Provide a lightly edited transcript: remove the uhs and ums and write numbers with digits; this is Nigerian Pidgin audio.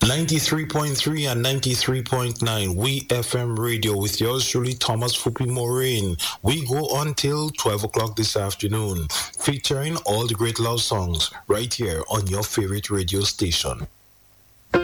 93.3 and 93.9 We FM Radio with yours truly, Thomas Fupi Moraine. We go until 12 o'clock this afternoon, featuring all the great love songs right here on your favorite radio station.